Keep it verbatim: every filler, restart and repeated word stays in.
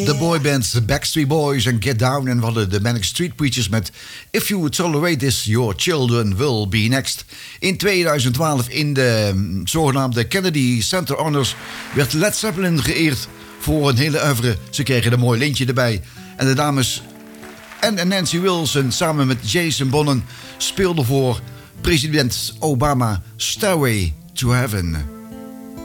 De boybands The Backstreet Boys en Get Down. En we hadden de Manic Street Preachers met If You Tolerate This, Your Children Will Be Next. In tweeduizend twaalf in de um, zogenaamde Kennedy Center Honors werd Led Zeppelin geëerd voor een hele oeuvre. Ze kregen een mooi lintje erbij. En de dames en Nancy Wilson samen met Jason Bonham speelden voor president Obama Stairway to Heaven.